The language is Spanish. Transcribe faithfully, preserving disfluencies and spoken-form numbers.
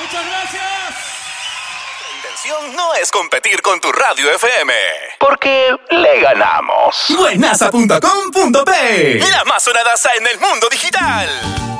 Muchas gracias. La intención no es competir con tu radio F M, porque le ganamos. Buenaza punto com punto pe, la más sonada en el mundo digital.